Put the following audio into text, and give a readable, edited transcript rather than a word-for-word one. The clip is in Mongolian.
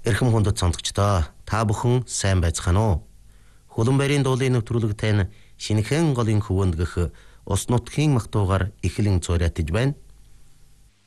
Эрхэм хүндэт сонсогчдоо та бүхэн сайн байцгаана уу? Хуланбайрын дуулын нэвтрүүлэгтэй шинэхэн голын хөвөнд гэх ус нутгийн мах дуугаар эхлэн цуурайтаж байна.